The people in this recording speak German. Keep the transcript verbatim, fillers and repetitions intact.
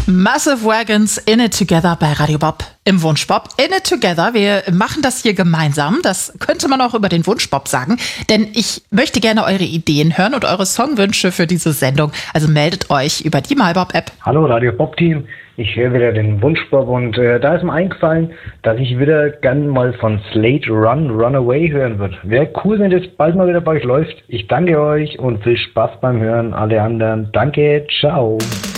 Massive Wagons in it together bei Radio Bob im Wunschbob. In it together. Wir machen das hier gemeinsam. Das könnte man auch über den Wunschbob sagen. Denn ich möchte gerne eure Ideen hören und eure Songwünsche für diese Sendung. Also meldet euch über die MyBob-App. Hallo Radio Bob-Team. Ich höre wieder den Wunschbob und äh, da ist mir eingefallen, dass ich wieder gern mal von Slade Run, Runaway hören würde. Wäre cool, wenn das bald mal wieder bei euch läuft. Ich danke euch und viel Spaß beim Hören. Alle anderen, danke, ciao.